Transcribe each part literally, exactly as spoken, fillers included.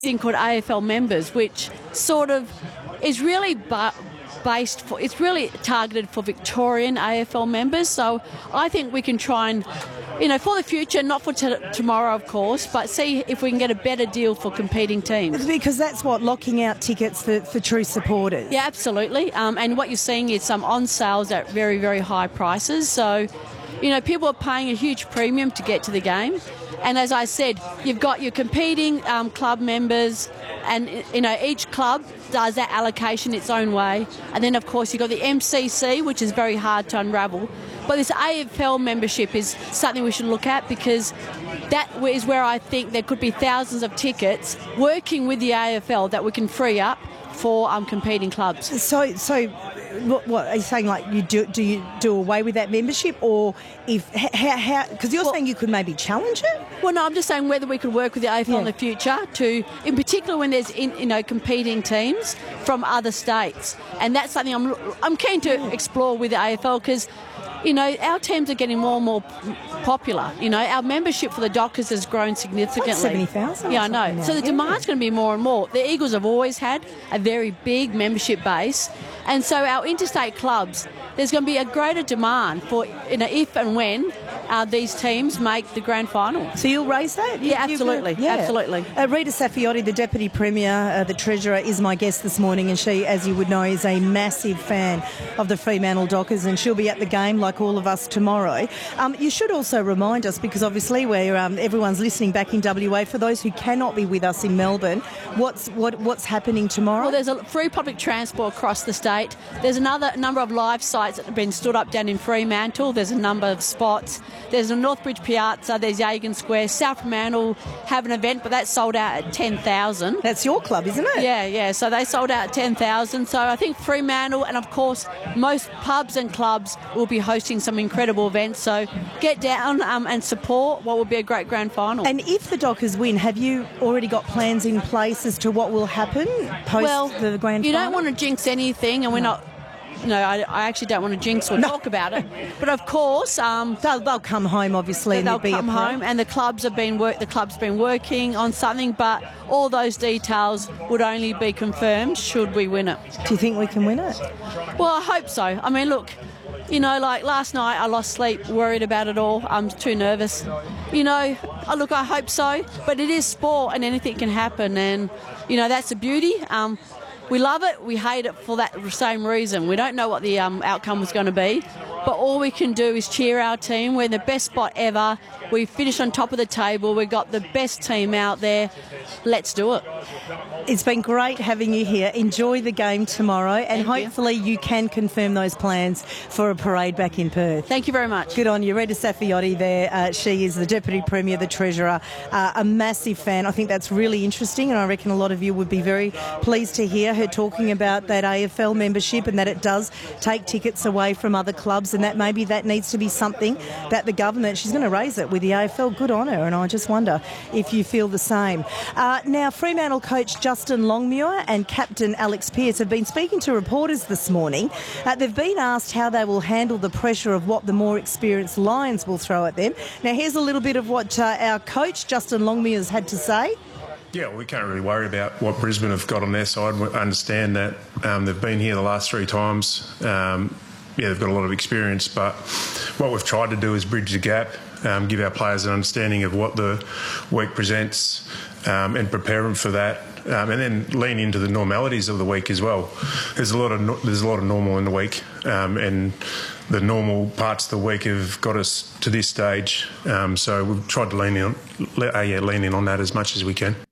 thing called A F L members, which sort of is really ba- based for, it's really targeted for Victorian A F L members. So I think we can try and, you know, for the future, not for t- tomorrow, of course, but see if we can get a better deal for competing teams. Because that's what, locking out tickets for, for true supporters. Yeah, absolutely. Um, and what you're seeing is some on sales at very, very high prices. So, you know, people are paying a huge premium to get to the game. And as I said, you've got your competing um, club members, and, you know, each club does that allocation its own way. And then, of course, you've got the M C C, which is very hard to unravel. But this A F L membership is something we should look at, because that is where I think there could be thousands of tickets working with the A F L that we can free up for um, competing clubs. So, so what, what are you saying? Like, you do do you do away with that membership, or if how how? Because you're well, saying you could maybe challenge it. Well, no, I'm just saying whether we could work with the A F L yeah. in the future to, in particular, when there's in, you know competing teams from other states, and that's something I'm I'm keen to yeah. explore with the A F L, because, you know, our teams are getting more and more popular. You know, our membership for the Dockers has grown significantly. Like seventy thousand. Yeah, I know. Now. So the yeah. demand's going to be more and more. The Eagles have always had a very big membership base, and so our interstate clubs, there's going to be a greater demand for, you know, if and when uh, these teams make the grand final. So you'll raise that? Yeah, you, absolutely. Yeah. Absolutely. Uh, Rita Saffioti, the Deputy Premier, uh, the Treasurer, is my guest this morning, and she, as you would know, is a massive fan of the Fremantle Dockers, and she'll be at the game like all of us tomorrow. Um, you should also remind us, because obviously we're um, everyone's listening back in W A, for those who cannot be with us in Melbourne, what's what what's happening tomorrow? Well, there's a free public transport across the state. There's another number of live sites that have been stood up down in Fremantle. There's a number of spots. There's a Northbridge Piazza. There's Yagan Square. South Fremantle have an event, but that's sold out at ten thousand. That's your club, isn't it? Yeah, yeah. So they sold out at ten thousand. So I think Fremantle, and of course most pubs and clubs, will be hosting some incredible events. So get down um, and support what will be a great grand final. And if the Dockers win, have you already got plans in place as to what will happen post well, the grand you final? Don't want to jinx anything, and we're not. No, I, I actually don't want to jinx or no. talk about it. But of course, um, they'll, they'll come home, obviously. And they'll be come a home, and the clubs have been work. The club's been working on something, but all those details would only be confirmed should we win it. Do you think we can win it? Well, I hope so. I mean, look. You know, like last night, I lost sleep, worried about it all. I'm too nervous. You know, oh, look, I hope so. But it is sport, and anything can happen. And, you know, that's the beauty. Um, we love it. We hate it for that same reason. We don't know what the um, outcome was going to be. But all we can do is cheer our team. We're in the best spot ever. We finished on top of the table. We've got the best team out there. Let's do it. It's been great having you here. Enjoy the game tomorrow, and Thank hopefully you. you can confirm those plans for a parade back in Perth. Thank you very much. Good on you. Rita Saffioti there. Uh, she is the Deputy Premier, the Treasurer, uh, a massive fan. I think that's really interesting, and I reckon a lot of you would be very pleased to hear her talking about that A F L membership, and that it does take tickets away from other clubs, and that maybe that needs to be something that the government, she's going to raise it with the A F L. Good on her, and I just wonder if you feel the same. Uh, now, Fremantle coach Justin Longmuir and captain Alex Pearce have been speaking to reporters this morning. Uh, they've been asked how they will handle the pressure of what the more experienced Lions will throw at them. Now, here's a little bit of what uh, our coach Justin Longmuir has had to say. Yeah, well, we can't really worry about what Brisbane have got on their side. We understand that um, they've been here the last three times. Um, yeah, they've got a lot of experience, but what we've tried to do is bridge the gap, um, give our players an understanding of what the week presents, um, and prepare them for that, um, and then lean into the normalities of the week as well. There's a lot of no, there's a lot of normal in the week, um, and the normal parts of the week have got us to this stage. Um, so we've tried to lean in, uh, yeah, lean in on that as much as we can.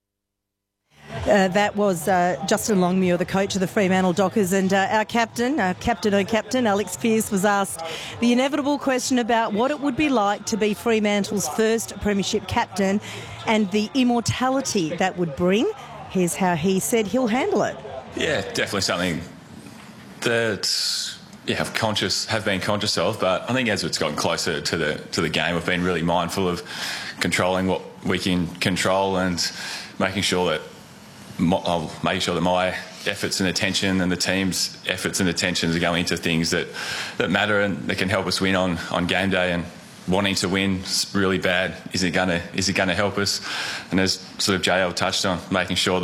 Uh, that was uh, Justin Longmuir, the coach of the Fremantle Dockers, and uh, our captain, uh, captain oh captain, Alex Pearce, was asked the inevitable question about what it would be like to be Fremantle's first premiership captain and the immortality that would bring. Here's how he said he'll handle it. Yeah, definitely something that yeah, have conscious have been conscious of, but I think as it's gotten closer to the to the game, we've been really mindful of controlling what we can control and making sure that I'll make sure that my efforts and attention and the team's efforts and attentions are going into things that, that matter and that can help us win on, on game day. And wanting to win really bad, is it gonna is it gonna help us? And as sort of J L touched on, making sure that